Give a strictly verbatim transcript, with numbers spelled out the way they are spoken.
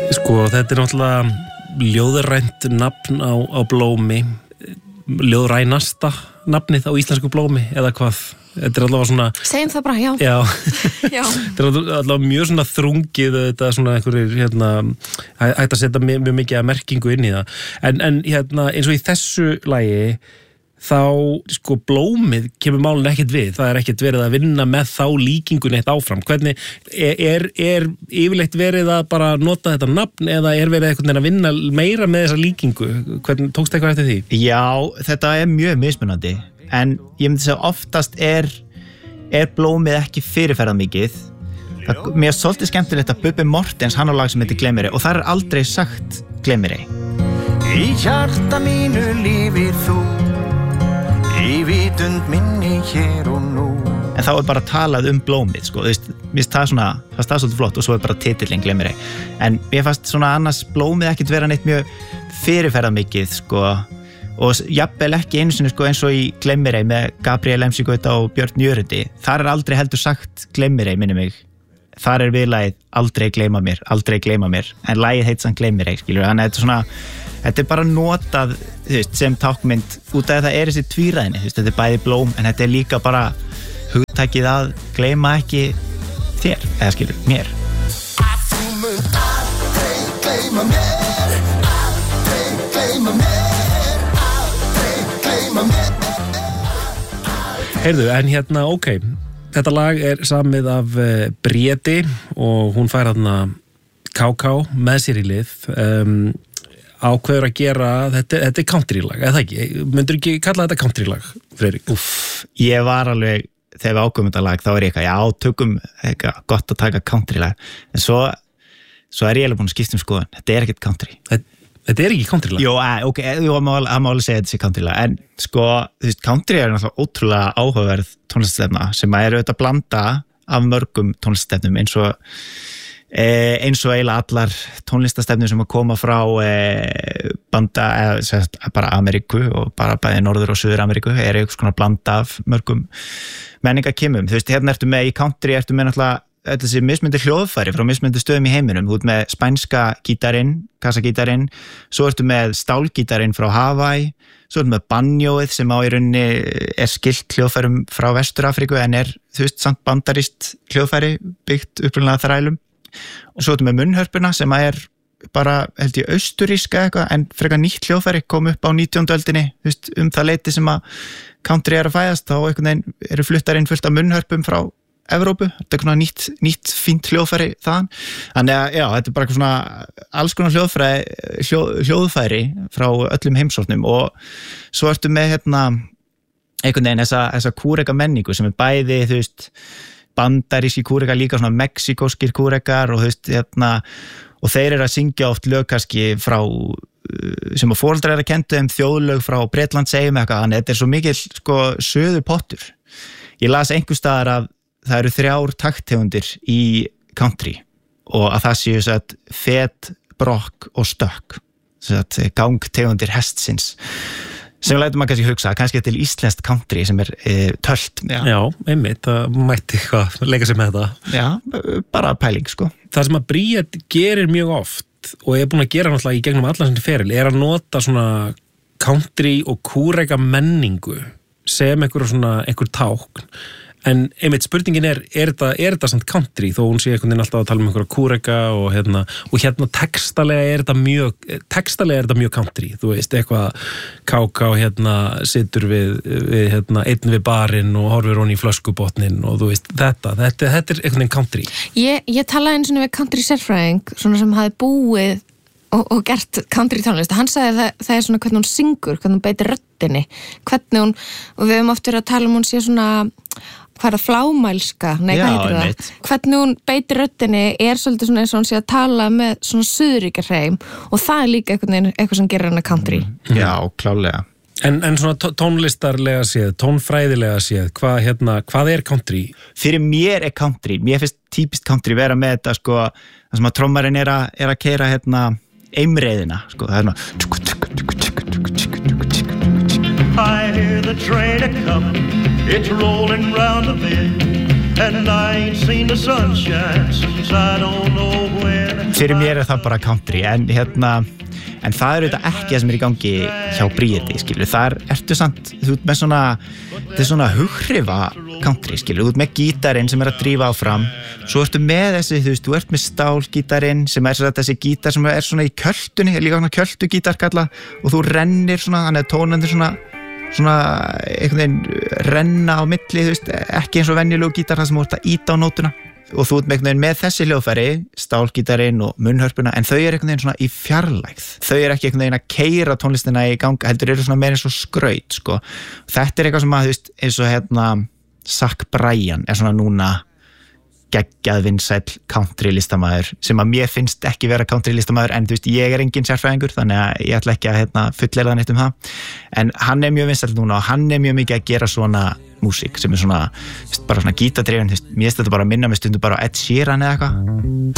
Sko, þetta er náttúrulega ljóðrænt nafn á, á blómi, ljóðrænasta nafnið á íslensku blómi, eða hvað? Þetta er allavega svona... Segjum það bara, já. Já. já. Þetta er allavega mjög svona þrungið, þetta svona einhverjir, hérna, hægt að setja mjög, mjög mikið að merkingu inn í það. En, en hérna, eins og í þessu lagi, þá, sko, blómið kemur málun ekkert við. Það er ekkert verið að vinna með þá líkingun eitt áfram. Hvernig, er, er yfirleitt verið að bara nota þetta nafn eða er verið einhvern veginn að vinna meira með þessa líkingu? Hvernig tókst eitthvað eftir því? Já, þetta er mjög mismunandi. En ég myndi segja oftast er, er blómið ekki fyrirferðað mikið. Það, mér er svolítið skemmtilegt að Bubbi Mortens, hann á lag sem heitir Gleymiri, og það er aldrei sagt Gleymiri. Í hjarta mínu lífir þú, í vitund minni hér og nú. En þá er bara talað um blómið, sko, þú veist, mér finnst það svona, það er svolítið flott og svo er bara titillinn Gleymiri. En mér fannst svona annars blómið ekkert vera neitt mjög fyrirferðað mikið, sko, og jafnvel ekki einu sinni sko eins og í Gleymiri með Gabriel M C Gauta og Björn Jörundi. Þar er aldrei heldur sagt Gleymiri, minni mig. Þar er viðlagið aldrei gleyma mér, aldrei gleyma mér. En lagið heit samt Gleymiri, skilur. Þannig að þetta er svona, þetta er bara notað, þú veist, sem tákmynd út af það er þessi tvíræðni, þú veist, þetta er bæði blóm, en þetta er líka bara hugtakið að gleyma ekki þér, eða skilur, mér. Þú munt aldrei gleyma mér, aldrei gleyma mér. Heyrðu, en hérna, ok, þetta lag er samið af uh, Bréti og hún fær þarna K K með sér í lið, um, ákveður að gera, þetta, þetta er countrylag, eða ekki? Myndur ekki kalla þetta countrylag, Friðrik? Úff, ég var alveg, þegar við ákveðum þetta lag, þá er ég eitthvað, já, tökum eitthvað gott að taka countrylag, en svo, svo er ég alveg búin að skipta um skoðun, þetta er ekkert country. Þetta Þetta er ekki countrylag? Jó, ok, jú, það má alveg segja þetta sé countrylag, en sko, þú veist, country er náttúrulega ótrúlega áhugaverð tónlistastefna sem er auðvitað að blanda af mörgum tónlistastefnum eins og eh, eins og eiginlega allar tónlistastefnum sem að koma frá eh, banda, eða sérst, bara Ameríku og bara bæði Norður- og Suður-Ameríku er einhvers konar blanda af mörgum menningakimum. Þú veist, hérna ertu með í country, ertu með náttúrulega þessi mismyndi hljóðfæri frá mismyndi stöðum í heiminum, þú ert með spænska gítarinn, kassagítarinn, svo ertu með stálgítarinn frá Hawaii, svo ertu með banjóið sem á í rauninni er skylt hljóðfærum frá Vestur-Afríku en er, þú veist, samt bandarískt hljóðfæri byggt upprunalega þrælum, og svo ertu með munnhörpuna sem er bara, held ég, austuríska eitthvað, en frekar nýtt hljóðfæri kom upp á nítjándu öldinni, þú veist, um það leyti sem að country er að fæðast, þá einhvern veginn eru fluttar inn fullt af munnhörpum frá Evrópu, þetta er svona nýtt, nýtt fínt hljóðfæri þaðan, þannig að já, þetta er bara svona alls konar hljóðfæri, hljóð, hljóðfæri frá öllum heimsórnum og svo ertu með hérna einhvern veginn þessa, þessa kúreka menningu sem er bæði, þú veist, bandaríski kúreka, líka svona mexikóskir kúrekar og þú veist, hérna, og þeir eru að syngja oft lög kannski frá sem að foreldrar eru að kenntu þeim þjóðlög frá Bretlandseyjum eitthvað, þannig þetta er svo mikil sko söður pottur. Ég las einhvers staðar að það eru þrjár takttegundir í country og að það séu satt fet, brokk og stökk, satt gangtegundir hestsins sem lætur maður kannski hugsa, kannski til íslenskt country sem er e, tölt. Já, Já einmitt, það mætti eitthvað leika sér með þetta. Já, bara pæling sko. Það sem að Bríet gerir mjög oft og er búin að gera náttúrulega í gegnum allan sem feril er að nota svona country og kúreka menningu sem einhver svona, einhver tákn. En einmitt spurningin er, er þetta, er þetta samt country þó hún sé einhvern veginn alltaf að tala um einhverja kúreka og hérna, og hérna textalega er þetta mjög, textalega er þetta mjög country, þú veist, eitthvað K K hérna situr við, við hérna, einn við barinn og horfir hún í flöskubotnin og þú veist, þetta, þetta, þetta er einhvern veginn country. Ég, ég talaði eins og við country sérfræðing, svona sem hafi búið og, og gert country tónlist, hann sagði það, það er svona hvernig hún syngur, hvernig hún beitir röddinni, hvernig hún, og við höfum oft verið að tala um hún sé svona hvað er að flámælska, nei, Já, hvað heitir það? einmitt. Hvernig hún beitir röddinni er svolítið svona eins og hún sé að tala með svona suðuríkjahreim og það er líka eitthvað, eitthvað sem gerir hana country. Mm. Já, klálega. En, en svona tónlistarlega séð, tónfræðilega séð, hvað, hérna, hvað er country? Fyrir mér er country, mér finnst típist country vera með þetta sko, það sem að trommarinn er að, er að keyra hérna eimreiðina, sko, það er I hear the train a-comin', it's rolling round the bend, and I ain't seen the sunshine since I don't know when. fyrir mér er það bara country en hérna, en það er auðvitað ekki það sem er í gangi hjá Bríeti, skilur, þar ertu samt, þú ert með svona þetta er svona hugrifa country, skilur, þú ert með gítarinn sem er að drífa áfram, svo ertu með þessi, þú veist, þú ert með stálgítarinn sem er svona þessi gítar sem er svona í költunni, líka svona költugítar kalla og þú rennir svona, hann er tónandi svona svona einhvern veginn renna á milli, þú veist, ekki eins og venjulegu gítar það sem þú ert að íta á nótuna og þú ert með einhvern veginn með þessi hljóðfæri stálgítarinn og munnhörpuna en þau eru einhvern veginn svona í fjarlægð þau eru ekki einhvern veginn að keyra tónlistina í gang heldur eru svona meira eins og skraut sko. Þetta er eitthvað sem að, þú veist, eins og hérna Zach Bryan er svona núna geggjað vinsæll country listamaður sem að mér finnst ekki vera country listamaður en þú veist, ég er engin sérfræðingur þannig að ég ætla ekki að hérna, fullera það neitt um það en hann er mjög vinsæll núna og hann er mjög mikið að gera svona músík sem er svona, veist, bara svona gítardrifin, mér finnst þetta bara að minna með stundu bara á Ed Sheeran eða eitthvað